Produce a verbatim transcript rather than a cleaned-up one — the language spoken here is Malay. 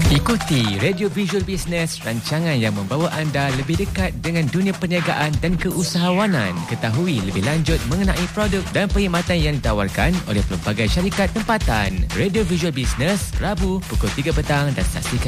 Ikuti Radio Visual Business, rancangan yang membawa anda lebih dekat dengan dunia perniagaan dan keusahawanan. Ketahui lebih lanjut mengenai produk dan perkhidmatan yang ditawarkan oleh pelbagai syarikat tempatan. Radio Visual Business, Rabu pukul tiga petang dan saksikan